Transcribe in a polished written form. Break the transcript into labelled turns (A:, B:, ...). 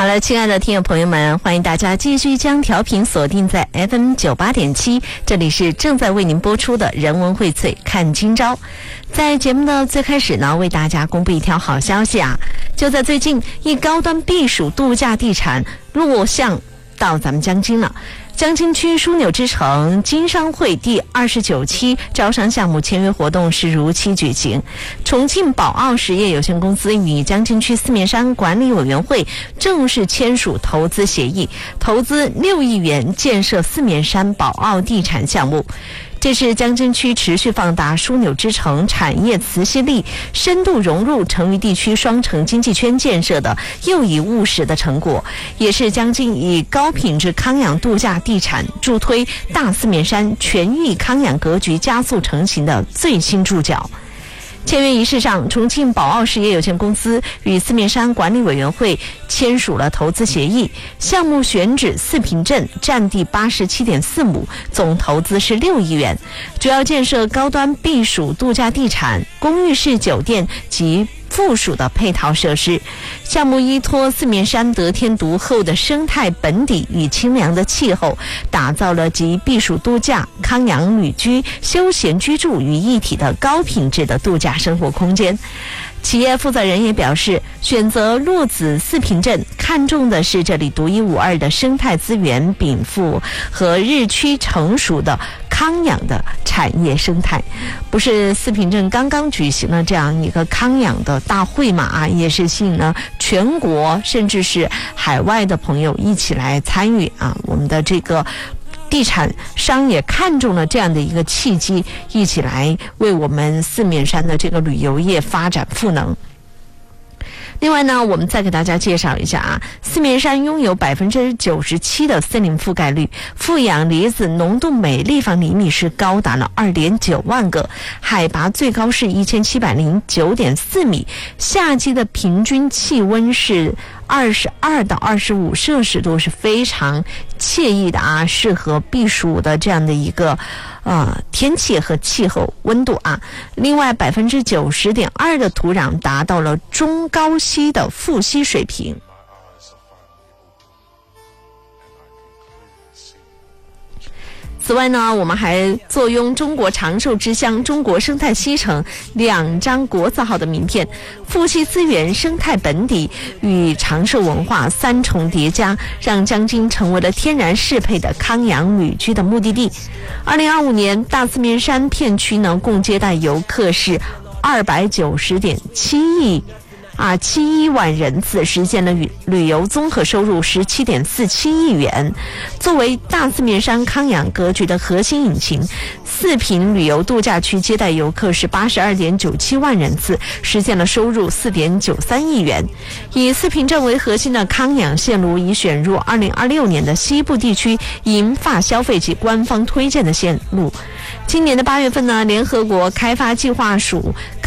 A: 好了，亲爱的听友朋友们，欢迎大家继续将调频锁定在 FM98.7， 这里是正在为您播出的人文荟萃看今朝。在节目的最开始呢，为大家公布一条好消息啊，就在最近，一高端避暑度假地产落项到咱们江津了。江津区枢纽之城经商会第29期招商项目签约活动是如期举行。重庆宝奥实业有限公司与江津区四面山管理委员会正式签署投资协议，投资6亿元建设四面山宝奥地产项目。这是江津区持续放大枢纽之城产业磁吸力，深度融入成渝地区双城经济圈建设的又一务实的成果，也是江津以高品质康养度假地产助推大四面山全域康养格局加速成型的最新注脚。签约仪式上，重庆宝奥实业有限公司与四面山管理委员会签署了投资协议，项目选址四平镇，占地87.4亩，总投资是6亿元，主要建设高端避暑度假地产、公寓式酒店及附属的配套设施。项目依托四面山得天独厚的生态本底与清凉的气候，打造了集避暑度假、康养旅居、休闲居住于一体的高品质的度假生活空间。企业负责人也表示，选择落子四平镇，看重的是这里独一无二的生态资源禀赋和日趋成熟的康养的产业生态。不是四平镇刚刚举行了这样一个康养的大会嘛？也是吸引了全国甚至是海外的朋友一起来参与啊！我们的这个地产商也看中了这样的一个契机，一起来为我们四面山的这个旅游业发展赋能。另外呢，我们再给大家介绍一下啊，四面山拥有97%的森林覆盖率，富氧离子浓度每立方厘米是高达了2.9万个，海拔最高是1709.4米，夏季的平均气温是22到25摄氏度，是非常惬意的啊，适合避暑的这样的一个天气和气候温度啊。另外90.2%的土壤达到了中高硒的富硒水平。此外呢，我们还坐拥中国长寿之乡、中国生态西城2张国字号的名片，富硒资源、生态本底与长寿文化3重叠加，让江津成为了天然适配的康养旅居的目的地。2025年，大四面山片区呢，共接待游客是290.7万人次，实现了旅游综合收入17.47亿元。作为大四面山康养格局的核心引擎，四平旅游度假区接待游客是82.97万人次，实现了收入4.93亿元。以四平镇为核心的康养线路已选入2026年的西部地区银发消费及官方推荐的线路。今年的8月份呢，联合国开发计划署